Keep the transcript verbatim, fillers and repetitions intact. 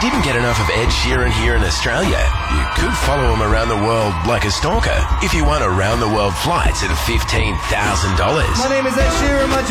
didn't get enough of Ed Sheeran here in Australia, you could follow him around the world like a stalker if you won around the world flights at fifteen thousand dollars. My name is Ed Sheeran, my